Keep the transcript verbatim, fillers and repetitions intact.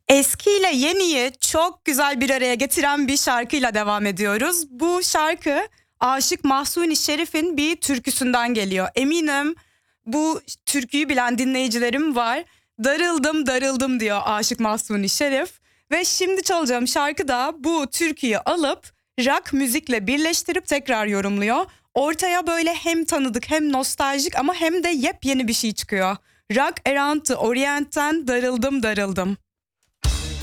Eskiyle yeniyi çok güzel bir araya getiren bir şarkıyla devam ediyoruz. Bu şarkı Aşık Mahzuni Şerif'in bir türküsünden geliyor. Eminim bu türküyü bilen dinleyicilerim var. Darıldım darıldım diyor Aşık Mahzuni Şerif. Ve şimdi çalacağım şarkı da bu türküyü alıp rock müzikle birleştirip tekrar yorumluyor. Ortaya böyle hem tanıdık hem nostaljik ama hem de yepyeni bir şey çıkıyor. Rock Around the Orient'ten Darıldım Darıldım.